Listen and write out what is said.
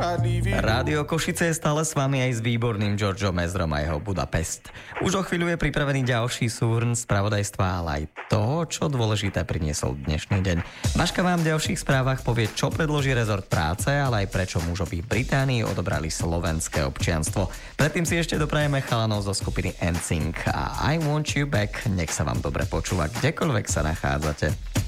Rádio Košice je stále s vami aj s výborným Georgeom Ezrom a jeho Budapest. Už o chvíľu je pripravený ďalší súhrn spravodajstva, ale aj toho, čo dôležité priniesol dnešný deň. Vaška vám v ďalších správach povie, čo predloží rezort práce, ale aj prečo mužovi v Británii odobrali slovenské občianstvo. Predtým si ešte doprajeme chalanov zo skupiny NSYNC a I Want You Back. Nech sa vám dobre počúva, kdekoľvek sa nachádzate.